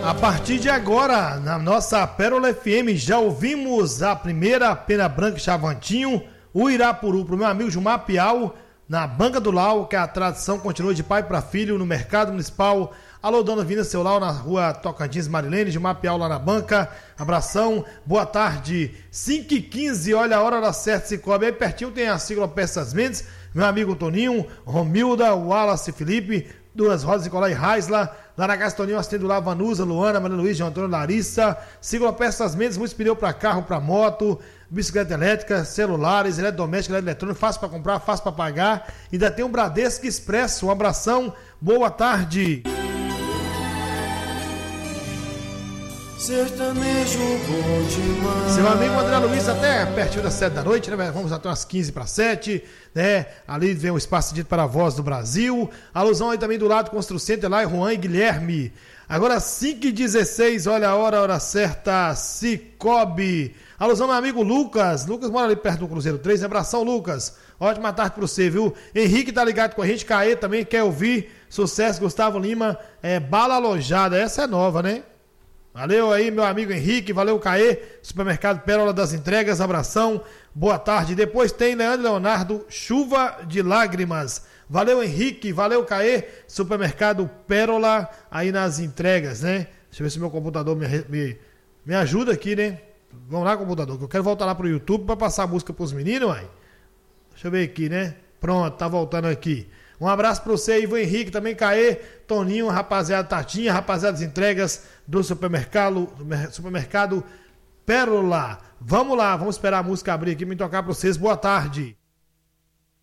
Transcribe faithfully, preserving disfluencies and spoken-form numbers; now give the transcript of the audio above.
A partir de agora, na nossa Pérola F M, já ouvimos a primeira Pena Branca Chavantinho, o Irapuru, pro meu amigo Gilmar Piau, na Banca do Lau, que a tradição continua de pai para filho no Mercado Municipal. Alô, dona Vina Seu Lau, na rua Tocantins Marilene, Gilmar Piau lá na banca. Abração, boa tarde. cinco e quinze, olha a hora da certa, Cicobi. Aí pertinho tem a Sigla Peças Mendes, meu amigo Toninho, Romilda, Wallace Felipe, Duas Rodas, Nicolai Raisla, lá na casa Toninho, assistendo lá, Vanusa, Luana, Maria Luiz, João Antônio, Larissa, Sigla Peças Mendes, muitos pneu para carro, para moto, bicicleta elétrica, celulares, eletrodoméstico, eletrônico, fácil para comprar, fácil para pagar. Ainda tem um Bradesco Expresso. Um abração, boa tarde. Sertanejo bom demais. Seu amigo André Luiz, até pertinho das sete da noite, né? Vamos até umas quinze para sete, né? Ali vem o espaço dito para a Voz do Brasil. Alusão aí também do lado Constru Center, lá, Juan e Guilherme. Agora cinco e dezesseis, olha a hora, a hora certa, Cicobi. Alusão meu amigo Lucas. Lucas mora ali perto do Cruzeiro três. Abração, Lucas. Ótima tarde para você, viu? Henrique tá ligado com a gente. Caê também quer ouvir. Sucesso, Gustavo Lima. É, Bala Alojada. Essa é nova, né? Valeu aí, meu amigo Henrique. Valeu, Caê. Supermercado Pérola das Entregas. Abração. Boa tarde. Depois tem Leandro Leonardo. Chuva de Lágrimas. Valeu, Henrique. Valeu, Caê. Supermercado Pérola aí nas entregas, né? Deixa eu ver se meu computador me, me, me ajuda aqui, né? Vamos lá, computador, que eu quero voltar lá pro YouTube para passar a música pros meninos, mãe. Deixa eu ver aqui, né? Pronto, tá voltando aqui. Um abraço para você, Ivo Henrique, também Caê, Toninho, rapaziada Tatinha, rapaziada das entregas do supermercado, supermercado Pérola. Vamos lá, vamos esperar a música abrir aqui e me tocar para vocês. Boa tarde.